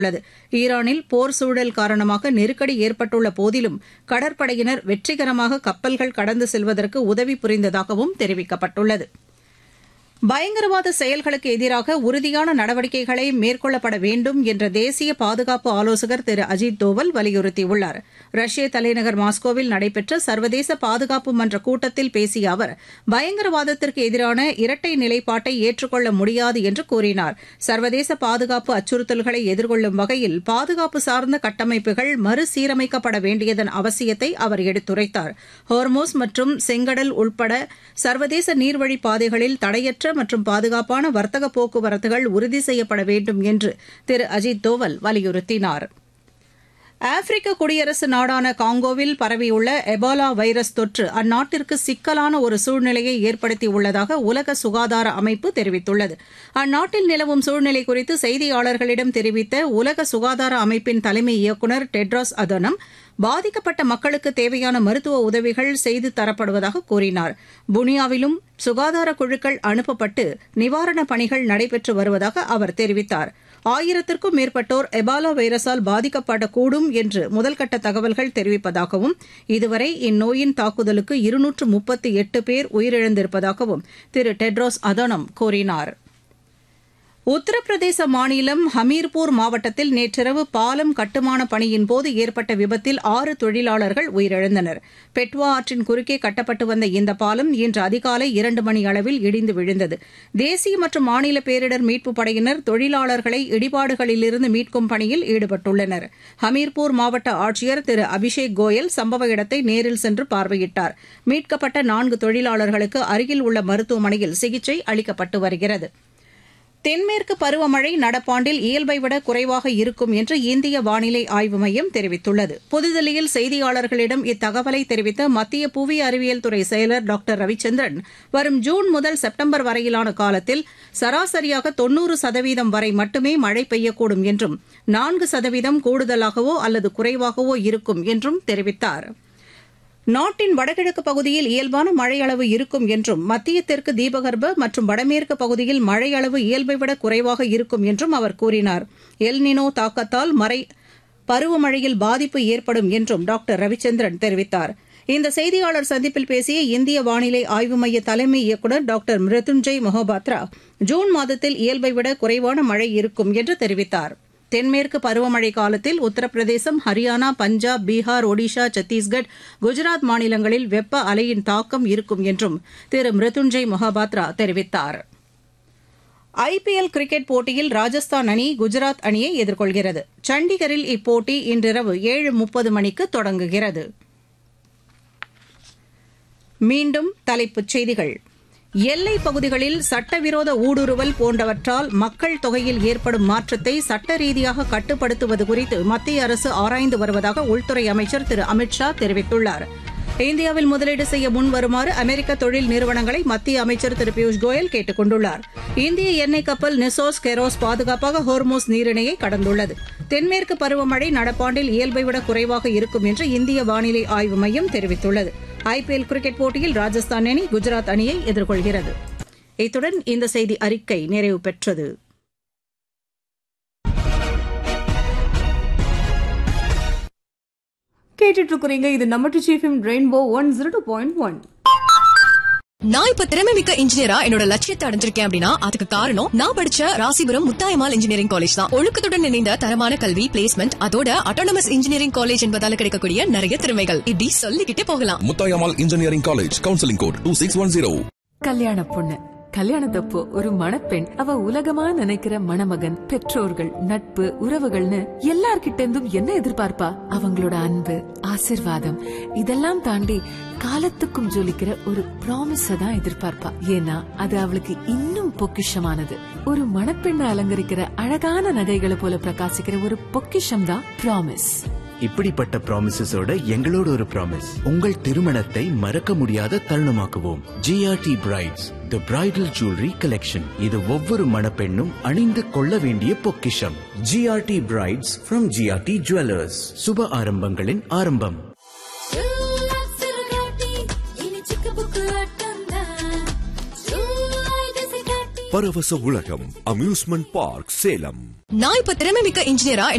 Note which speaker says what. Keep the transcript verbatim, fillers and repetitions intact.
Speaker 1: உள்ளது. ஈரானில் போர் சூழல் காரணமாக நெருக்கடி ஏற்பட்டுள்ள போதிலும் கடற்படையினர் வெற்றிகரமாக கப்பல்கள் கடந்து செல்வதற்கு உதவி புரிந்ததாகவும் தெரிவிக்கப்பட்டுள்ளது. பயங்கரவாத செயல்களுக்கு எதிராக உறுதியான நடவடிக்கைகளை மேற்கொள்ளப்பட வேண்டும் என்ற தேசிய பாதுகாப்பு ஆலோசகர் திரு அஜித் தோவல் வலியுறுத்தியுள்ளார். ரஷ்ய தலைநகர் மாஸ்கோவில் நடைபெற்ற சர்வதேச பாதுகாப்பு மன்ற கூட்டத்தில் பேசிய அவர் பயங்கரவாதத்திற்கு எதிரான இரட்டை நிலைப்பாட்டை ஏற்றுக்கொள்ள முடியாது என்று கூறினார். சர்வதேச பாதுகாப்பு அச்சுறுத்தல்களை எதிர்கொள்ளும் வகையில் பாதுகாப்பு சார்ந்த கட்டமைப்புகள் மறுசீரமைக்கப்பட வேண்டியதன் அவசியத்தை அவர் எடுத்துரைத்தார். ஹோர்மோஸ் மற்றும் செங்கடல் உட்பட சர்வதேச நீர்வழி பாதைகளில் தடையற்ற மற்றும் பாதுகாப்பான வர்த்தக போக்குவரத்துகள் உறுதி செய்யப்பட வேண்டும் என்று திரு அஜித் தோவல் வலியுறுத்தினார். ஆப்பிரிக்க குடியரசு நாடான காங்கோவில் பரவியுள்ள எபோலா வைரஸ் தொற்று அந்நாட்டிற்கு சிக்கலான ஒரு சூழ்நிலையை ஏற்படுத்தியுள்ளதாக உலக சுகாதார அமைப்பு தெரிவித்துள்ளது. அந்நாட்டில் நிலவும் சூழ்நிலை குறித்து செய்தியாளர்களிடம் தெரிவித்த உலக சுகாதார அமைப்பின் தலைமை இயக்குநர் டெட்ராஸ் அதனம் பாதிக்கப்பட்ட மக்களுக்கு தேவையான மருத்துவ உதவிகள் செய்து தரப்படுவதாக கூறினார். புனியாவிலும் சுகாதார குழுக்கள் அனுப்பப்பட்டு நிவாரணப் பணிகள் நடைபெற்று வருவதாக அவர் தெரிவித்தார். ஆயிரத்திற்கும் மேற்பட்டோர் எபாலா வைரஸால் பாதிக்கப்படக்கூடும் என்று முதல்கட்ட தகவல்கள் தெரிவிப்பதாகவும் இதுவரை இந்நோயின் தாக்குதலுக்கு இருநூற்று முப்பத்தி எட்டு பேர் உயிரிழந்திருப்பதாகவும் திரு டெட்ரோஸ் அதனம் கூறினார். உத்தரப்பிரதேச மாநிலம் ஹமீர்பூர் மாவட்டத்தில் நேற்றிரவு பாலம் கட்டுமான பணியின்போது ஏற்பட்ட விபத்தில் ஆறு தொழிலாளர்கள் உயிரிழந்தனர். பெட்வா ஆற்றின் குறுக்கே கட்டப்பட்டு வந்த இந்த பாலம் இன்று அதிகாலை இரண்டு மணி அளவில் இடிந்து விழுந்தது. தேசிய மற்றும் மாநில பேரிடர் மீட்புப் படையினர் தொழிலாளர்களை இடிபாடுகளிலிருந்து மீட்கும் பணியில் ஈடுபட்டுள்ளனர். ஹமீர்பூர் மாவட்ட ஆட்சியர் திரு அபிஷேக் கோயல் சம்பவ இடத்தை நேரில் சென்று பார்வையிட்டார். மீட்கப்பட்ட நான்கு தொழிலாளர்களுக்கு அருகில் உள்ள மருத்துவமனையில் சிகிச்சை அளிக்கப்பட்டு வருகிறது. தென்மேற்கு பருவமழை நடப்பாண்டில் இயல்பை விட குறைவாக இருக்கும் என்று இந்திய வானிலை ஆய்வு மையம் தெரிவித்துள்ளது. புதுதில்லியில் செய்தியாளர்களிடம் இத்தகவலை தெரிவித்த மத்திய புவி அறிவியல் துறை செயலர் டாக்டர் ரவிச்சந்திரன் வரும் ஜூன் முதல் செப்டம்பர் வரையிலான காலத்தில் சராசரியாக தொன்னூறு சதவீதம் வரை மட்டுமே மழை பெய்யக்கூடும் என்றும் நான்கு சதவீதம் கூடுதலாகவோ அல்லது குறைவாகவோ இருக்கும் என்றும் தெரிவித்தார். நாட்டின் வடகிழக்கு பகுதியில் இயல்பான மழையளவு இருக்கும் என்றும் மத்திய தெற்கு தீபகற்ப மற்றும் வடமேற்கு பகுதியில் மழையளவு இயல்பை விட குறைவாக இருக்கும் என்றும் அவர் கூறினார். எல்னினோ தாக்கத்தால் மறை பருவமழையில் பாதிப்பு ஏற்படும் என்றும் டாக்டர் ரவிச்சந்திரன் தெரிவித்தார். இந்த செய்தியாளர் சந்திப்பில் பேசிய இந்திய வானிலை ஆய்வு மைய தலைமை இயக்குநர் டாக்டர் மிருத்யுஞ்சய் மொஹபாத்ரா ஜூன் மாதத்தில் இயல்பை விட குறைவான மழை இருக்கும் என்று தெரிவித்தார். தென்மேற்கு பருவமழை காலத்தில் உத்தரப்பிரதேசம், ஹரியானா, பஞ்சாப், பீகார், ஒடிஷா, சத்தீஸ்கட், குஜராத் மாநிலங்களில் வெப்ப அலையின் தாக்கம் இருக்கும் என்றும் திரு மிருத்யுஞ்சய் மொஹபாத்ரா தெரிவித்தார். ஐபிஎல் கிரிக்கெட் போட்டியில் ராஜஸ்தான் அணி குஜராத் அணியை எதிர்கொள்கிறது. சண்டிகரில் இப்போட்டி இன்றிரவு ஏழு முப்பது மணிக்கு தொடங்குகிறது. மீண்டும் தலைப்புச் செய்திகள். எல்லைப் பகுதிகளில் சட்டவிரோத ஊடுருவல் போன்றவற்றால் மக்கள் தொகையில் ஏற்படும் மாற்றத்தை சட்ட ரீதியாக கட்டுப்படுத்துவது குறித்து மத்திய அரசு ஆராய்ந்து வருவதாக உள்துறை அமைச்சர் திரு அமித் ஷா தெரிவித்துள்ளார். இந்தியாவில் முதலீடு செய்ய முன்வருமாறு அமெரிக்க தொழில் நிறுவனங்களை மத்திய அமைச்சர் திரு பியூஷ் கோயல் கேட்டுக் கொண்டுள்ளார். இந்திய எண்ணெய் கப்பல் நிசோஸ் கெரோஸ் பாதுகாப்பாக ஹோர்மோஸ் நீரிணையை கடந்துள்ளது. தென்மேற்கு பருவமழை நடப்பாண்டில் இயல்பை விட குறைவாக இருக்கும் என்று இந்திய வானிலை ஆய்வு மையம் தெரிவித்துள்ளது. ஐபிஎல் கிரிக்கெட் போட்டியில் ராஜஸ்தான் அணி குஜராத் அணியை எதிர்கொள்கிறது. இத்துடன் இந்த செய்தி அறிக்கை நிறைவு பெற்றது.
Speaker 2: கேட்டுட்டு இருக்கிறீங்க, இது நம்ம டிச்சிஎஃப்எம் rainbow one zero two point one.
Speaker 3: நான் இப்ப திறமை மிக்க இன்ஜினியரா என்னோட லட்சியத்தை அடைஞ்சிருக்கேன் அப்படின்னா அதுக்கு காரணம் நான் படிச்ச ராசிபுரம் முத்தாயம்மாள் இன்ஜினியரிங் காலேஜ் தான். ஒழுக்கத்துடன் இணைந்த தரமான கல்வி, பிளேஸ்மெண்ட், அதோட அட்டானமஸ் இன்ஜினியரிங் காலேஜ் என்பதால கிடைக்கக்கூடிய நிறைய திறமைகள் இப்படி சொல்லிக்கிட்டே போகலாம்.
Speaker 4: Muthayammal engineering college, counselling code two six one zero.
Speaker 2: கல்யாண பொண்ணு கல்யாணத்தப்போ ஒரு மணப்பெண் அவ உலகமா நினைக்கிற மணமகன், பெற்றோர்கள், நட்பு, உறவுகள்னு எல்லார்கிட்ட இருந்தும் என்ன எதிர்பார்ப்பா? அவங்களோட அன்பு, ஆசிர்வாதம் இதெல்லாம் தாண்டி காலத்துக்கும் ஜொலிக்கிற ஒரு ப்ராமிஸ தான் எதிர்பார்ப்பா. ஏன்னா அது அவளுக்கு இன்னும் பொக்கிஷமானது. ஒரு மணப்பெண்ணை அலங்கரிக்கிற அழகான நகைகளை போல பிரகாசிக்கிற ஒரு பொக்கிஷம் தான் ப்ராமிஸ்.
Speaker 5: இப்படிப்பட்ட ப்ராமிசஸோட எங்களோட ஒரு ப்ராமிஸ், உங்கள் திருமணத்தை மறக்க முடியாத தருணமாக்குவோம். ஜிஆர்டி பிரைட்ஸ், தி பிரைடல் ஜுவல்லரி கலெக்ஷன். இது ஒவ்வொரு மணப்பெண்ணும் அணிந்து கொள்ள வேண்டிய பொக்கிஷம். GRT brides from GRT jewellers. சுப ஆரம்பங்களின் ஆரம்பம்.
Speaker 6: பரவச உலகம் அம்யூஸ்மெண்ட் பார்க் சேலம்.
Speaker 3: நான் இப்ப திறமை மிக்க இன்ஜினியரா